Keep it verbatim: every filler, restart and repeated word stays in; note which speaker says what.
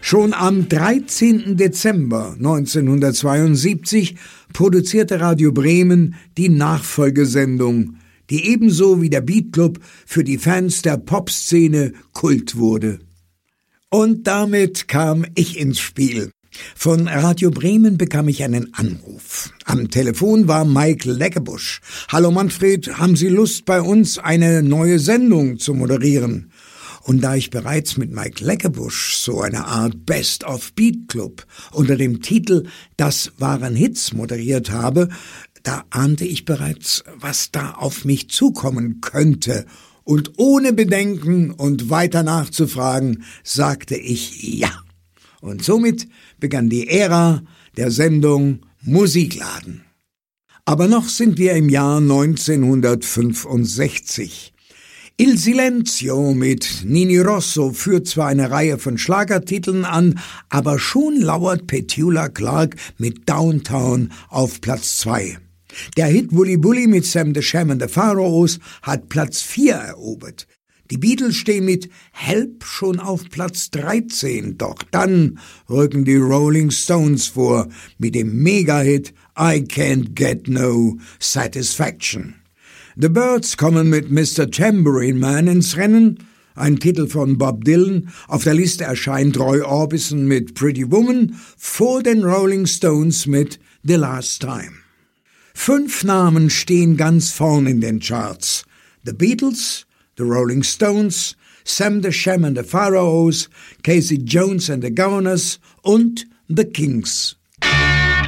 Speaker 1: Schon am dreizehnten Dezember neunzehnhundertzweiundsiebzig produzierte Radio Bremen die Nachfolgesendung, die ebenso wie der Beat Club für die Fans der Popszene Kult wurde. Und damit kam ich ins Spiel. Von Radio Bremen bekam ich einen Anruf. Am Telefon war Mike Leckebusch. »Hallo Manfred, haben Sie Lust, bei uns eine neue Sendung zu moderieren?« Und da ich bereits mit Mike Leckebusch so eine Art Best of Beat Club unter dem Titel »Das waren Hits« moderiert habe, da ahnte ich bereits, was da auf mich zukommen könnte. Und ohne Bedenken und weiter nachzufragen, sagte ich ja. Und somit begann die Ära der Sendung Musikladen. Aber noch sind wir im Jahr neunzehnhundertfünfundsechzig. Il Silenzio mit Nini Rosso führt zwar eine Reihe von Schlagertiteln an, aber schon lauert Petula Clark mit Downtown auf Platz zwei. Der Hit Wully Bully mit Sam the Sham and the Pharaohs hat Platz vier erobert. Die Beatles stehen mit Help schon auf Platz dreizehn, doch dann rücken die Rolling Stones vor mit dem Mega-Hit I Can't Get No Satisfaction. The Byrds kommen mit Mister Tambourine Man ins Rennen, ein Titel von Bob Dylan. Auf der Liste erscheint Roy Orbison mit Pretty Woman, vor den Rolling Stones mit The Last Time. Fünf Namen stehen ganz vorn in den Charts. The Beatles, The Rolling Stones, Sam the Sham and the Pharaohs, Casey Jones and the Governors und The Kings.